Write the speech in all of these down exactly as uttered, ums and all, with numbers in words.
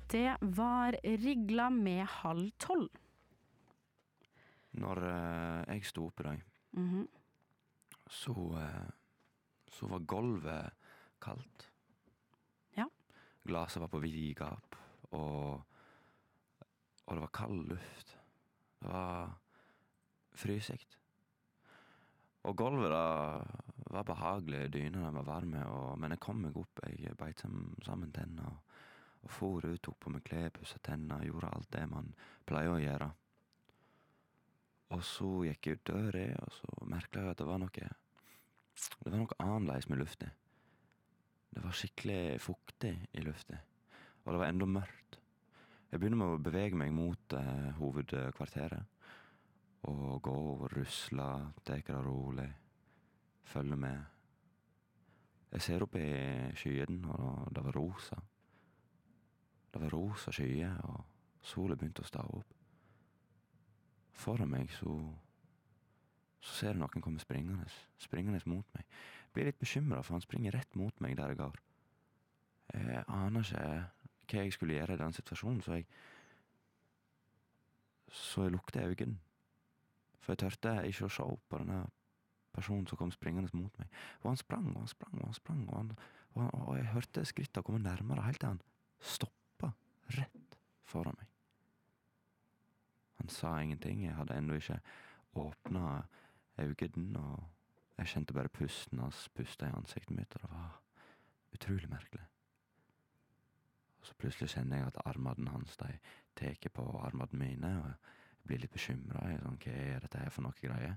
Det var Rigla med halv tolv. Når eh, jeg sto opp i dag, Mhm. så, eh, så var gulvet kaldt. Ja. Glaset var på vid gap, og, og det var kald luft. Det var frysigt. Og gulvet da var behagelig, dynene var varme, og, men jeg kom meg opp, jeg beit sam- sammen tennene, og, og for ut, tok på meg klær, pusset tennene, gjorde alt det man pleier å gjøre. Og så gikk jeg ut døra, og så merket jeg at det var noe, det var noe annerledes med lufta. Det var skikkelig fuktig i lufta, og det var enda mørkt. Jeg begynner med å bevege meg mot eh, hovedkvarteret, og gå og rusle, take det rolig, følge med. Jeg ser opp i skyen, og det var rosa. Det var rosa skyer, og solen begynte å stå opp. Foran meg så, så ser jeg noen komme springende, springende mot meg. Jeg blir litt bekymret, for han springer rett mot meg der jeg går. Jeg aner ikke hva jeg skulle gjøre i den situasjonen, så jeg, så jeg lukte øynene. For jeg tørte ikke å se opp på denne personen som kom springende mot meg. Og han sprang, og han sprang, og han sprang, og, han, og, han, og jeg hørte skrittene komme nærmere, helt til han stoppet rett foran meg. Han sa ingenting, jeg hadde enda ikke åpnet øynene, og jeg kjente bare pusten hans puste i ansiktet mitt, og det var utrolig merkelig. Og så plutselig kjenner jeg at armene hans, de teker på armene mine, og jeg blir litt bekymret, jeg er sånn, hva er dette her for noe greie?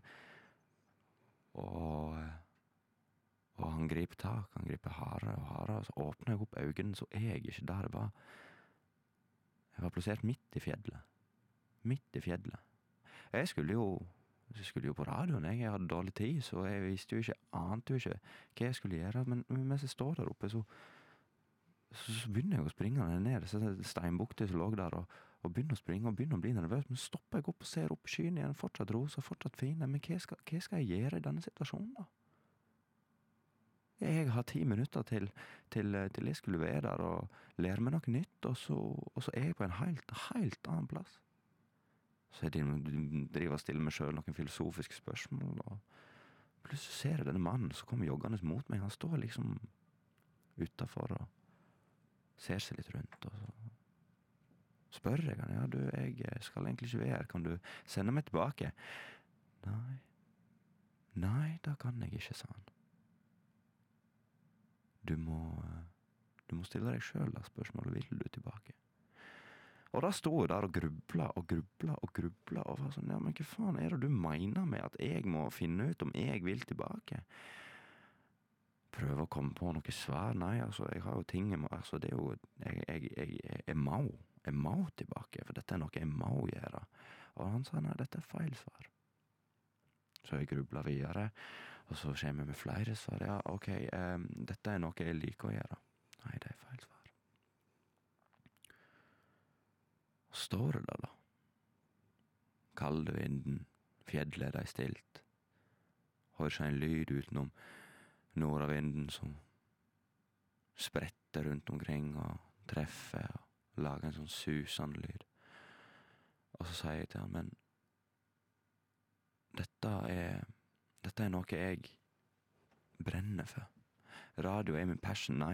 Og, og han griper tak, han griper hardere og hardere, og så åpner jeg opp øynene, så er jeg ikke der jeg var. Jeg var plassert midt i fjellet. Midt i fjellet. Jeg skulle jo, jeg skulle jo på radioen, jeg, jeg hadde dårlig tid, så jeg visste jo ikke, ante jo ikke hva jeg skulle gjøre, men mens jeg står der oppe, så, så, så begynner jeg å springe ned, så steinbukter som lå der, og, og begynner å springe, og begynner å bli nervøs, men stopper jeg opp og ser opp i skyen igjen, fortsatt rosa, fortsatt fine, men hva skal, hva skal jeg gjøre i denne situasjonen da? Jeg har ti minutter til, til, til jeg skulle være der og lære meg noe nytt, og så, og så er jeg på en helt, helt annen plass. Så jeg driver og stiller meg selv noen filosofiske spørsmål, og plutselig ser jeg denne mannen som kommer joggende mot meg. Han står liksom utenfor og ser seg litt rundt, og så spør jeg han, ja du, jeg skal egentlig ikke være her, kan du sende meg tilbake? Nei, nei, da kan jeg ikke, sa han. Du må, du må stille deg selv da spørsmålet, vil du tilbake? Og da stod jeg der og grubla og grubla og grubla, og var sånn, ja, men hva faen er det du mener med at jeg må finne ut om jeg vil tilbake? Prøve å komme på noe svar, nei, altså, jeg har jo ting, altså, det er jo, jeg, jeg, jeg, jeg må, jeg må tilbake, for dette er noe jeg må gjøre. Og han sa, nei, dette er feil svar. Så jeg grubla videre, og så kommer jeg med flere svar, ja, ok, um, dette er noe jeg liker å gjøre. Nei, det er feil svar. Står det da da? Kalde vinden, fjellet er stilt. Hører seg en lyd utenom nordavinden som spretter rundt omkring og treffer og lager en sånn susende lyd. Og så sier jeg til han, men dette er, dette er noe jeg brenner for. Radio er min passion, nei,